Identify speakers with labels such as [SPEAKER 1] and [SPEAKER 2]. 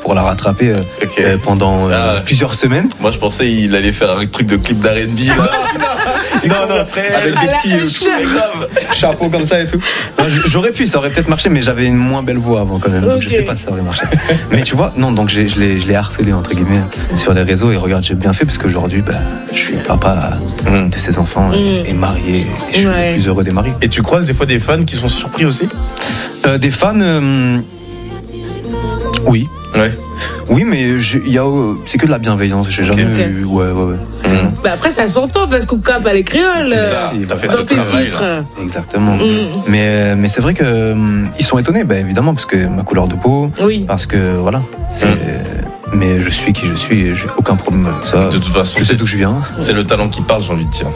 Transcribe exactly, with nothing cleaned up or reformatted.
[SPEAKER 1] pour la rattraper euh,
[SPEAKER 2] Okay.
[SPEAKER 1] euh, pendant euh,
[SPEAKER 2] Ah.
[SPEAKER 1] plusieurs semaines.
[SPEAKER 2] Moi, je pensais il allait faire un truc de clip d'R and B. Là.
[SPEAKER 1] Non, non,
[SPEAKER 2] après,
[SPEAKER 1] avec des petits euh,
[SPEAKER 2] grave.
[SPEAKER 1] chapeaux comme ça et tout. Non, j'aurais pu, ça aurait peut-être marché, mais j'avais une moins belle voix avant quand même. Donc
[SPEAKER 3] Ok.
[SPEAKER 1] je sais pas si ça aurait marché. Mais tu vois, non, donc j'ai- je l'ai je l'ai harcelé entre guillemets sur les réseaux et regarde, j'ai bien fait parce qu'aujourd'hui, bah, je suis papa
[SPEAKER 2] Mm.
[SPEAKER 1] de ses enfants et,
[SPEAKER 3] Mm.
[SPEAKER 1] et marié. Et je suis
[SPEAKER 3] Ouais.
[SPEAKER 1] le plus heureux des maris.
[SPEAKER 2] Et tu croises des fois des fans qui sont surpris aussi?
[SPEAKER 1] Euh, des fans, euh, oui.
[SPEAKER 2] Ouais.
[SPEAKER 1] Oui, mais j'ai- il y a, euh, c'est que de la bienveillance. J'ai jamais
[SPEAKER 3] Ok.
[SPEAKER 1] eu. Ouais, ouais, ouais.
[SPEAKER 2] Mm.
[SPEAKER 3] Bah après, ça s'entend parce qu'on capte les créoles.
[SPEAKER 2] C'est ça,
[SPEAKER 1] Si,
[SPEAKER 2] t'as fait
[SPEAKER 1] bah,
[SPEAKER 2] ce
[SPEAKER 3] Dans tes
[SPEAKER 2] travail.
[SPEAKER 3] titres.
[SPEAKER 2] Là.
[SPEAKER 1] Exactement.
[SPEAKER 3] Mm.
[SPEAKER 1] Mais, euh, mais c'est vrai que euh, ils sont étonnés, bah, évidemment, parce que ma couleur de peau,
[SPEAKER 3] Oui.
[SPEAKER 1] parce que voilà. c'est-
[SPEAKER 2] Mm.
[SPEAKER 1] Mais je suis qui je suis et j'ai aucun problème avec ça.
[SPEAKER 2] De toute façon,
[SPEAKER 1] Je sais
[SPEAKER 2] c'est
[SPEAKER 1] d'où je viens.
[SPEAKER 2] c'est le talent qui parle, j'ai envie de dire.